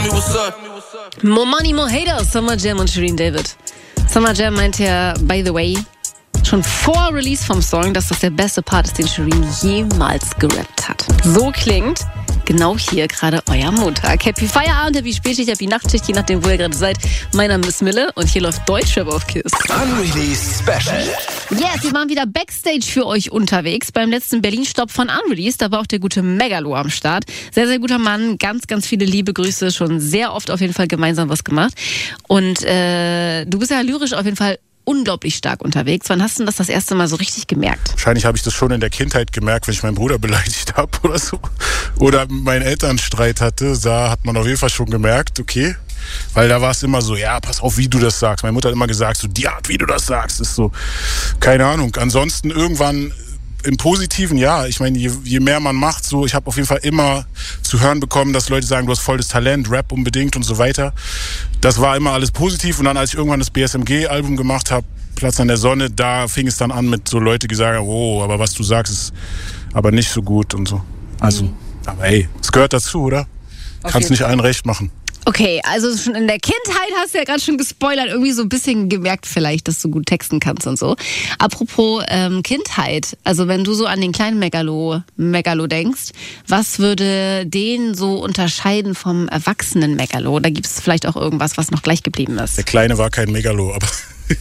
More Money, More Haters, Summer Jam und Shirin David. Summer Jam meint ja, by the way, schon vor Release vom Song, dass das der beste Part ist, den Shirin jemals gerappt hat. So klingt genau hier gerade euer Montag. Happy Feierabend, happy Spätschicht, happy Nachtschicht, je nachdem, wo ihr gerade seid. Mein Name ist Mille und hier läuft Deutschrap auf KISS. Unreleased Special. Yes, wir waren wieder Backstage für euch unterwegs. Beim letzten Berlin-Stopp von Unreleased, da war auch der gute Megalo am Start. Sehr, sehr guter Mann, ganz, ganz viele liebe Grüße, schon sehr oft auf jeden Fall gemeinsam was gemacht. Und du bist ja lyrisch auf jeden Fall unglaublich stark unterwegs. Wann hast du das erste Mal so richtig gemerkt? Wahrscheinlich habe ich das schon in der Kindheit gemerkt, wenn ich meinen Bruder beleidigt habe oder so. Oder mit meinen Eltern Streit hatte. Da hat man auf jeden Fall schon gemerkt, okay. Weil da war es immer so, ja, pass auf, wie du das sagst. Meine Mutter hat immer gesagt, so die Art, wie du das sagst, ist so, keine Ahnung. Ansonsten irgendwann im Positiven, ja. Ich meine, je mehr man macht, so, ich habe auf jeden Fall immer zu hören bekommen, dass Leute sagen, du hast voll das Talent, Rap unbedingt und so weiter. Das war immer alles positiv. Und dann, als ich irgendwann das BSMG-Album gemacht habe, Platz an der Sonne, da fing es dann an mit so Leute, die sagen, oh, aber was du sagst, ist aber nicht so gut und so. Also, aber ey, es gehört dazu, oder? Okay. Kannst nicht allen recht machen. Okay, also schon in der Kindheit hast du ja gerade schon gespoilert, irgendwie so ein bisschen gemerkt vielleicht, dass du gut texten kannst und so. Apropos Kindheit, also wenn du so an den kleinen Megalo denkst, was würde den so unterscheiden vom erwachsenen Megalo? Da gibt es vielleicht auch irgendwas, was noch gleich geblieben ist. Der Kleine war kein Megalo, aber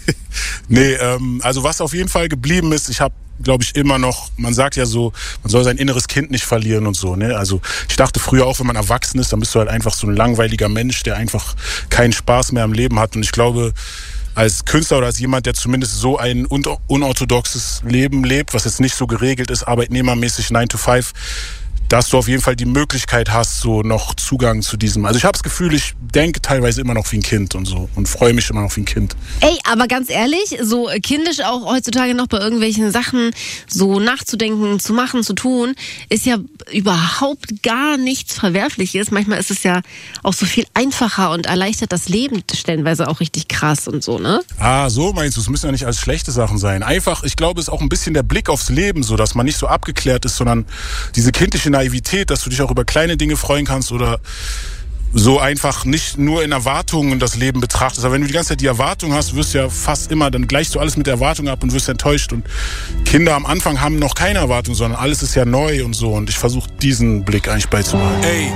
nee, also was auf jeden Fall geblieben ist, ich habe, glaube ich, immer noch, man sagt ja so, man soll sein inneres Kind nicht verlieren und so, ne? Also ich dachte früher auch, wenn man erwachsen ist, dann bist du halt einfach so ein langweiliger Mensch, der einfach keinen Spaß mehr am Leben hat. Und ich glaube, als Künstler oder als jemand, der zumindest so ein unorthodoxes Leben lebt, was jetzt nicht so geregelt ist, arbeitnehmermäßig 9 to 5, dass du auf jeden Fall die Möglichkeit hast, so noch Zugang zu diesem. Also ich habe das Gefühl, ich denke teilweise immer noch wie ein Kind und so und freue mich immer noch wie ein Kind. Ey, aber ganz ehrlich, so kindisch auch heutzutage noch bei irgendwelchen Sachen so nachzudenken, zu machen, zu tun, ist ja überhaupt gar nichts Verwerfliches. Manchmal ist es ja auch so viel einfacher und erleichtert das Leben stellenweise auch richtig krass und so, ne? Ah, so meinst du, es müssen ja nicht alles schlechte Sachen sein. Einfach, ich glaube, es ist auch ein bisschen der Blick aufs Leben, so dass man nicht so abgeklärt ist, sondern diese kindliche Naivität, dass du dich auch über kleine Dinge freuen kannst oder so einfach nicht nur in Erwartungen das Leben betrachtest. Aber wenn du die ganze Zeit die Erwartung hast, wirst du ja fast immer, dann gleichst du alles mit der Erwartung ab und wirst enttäuscht. Und Kinder am Anfang haben noch keine Erwartung, sondern alles ist ja neu und so. Und ich versuche diesen Blick eigentlich beizubehalten. Ey,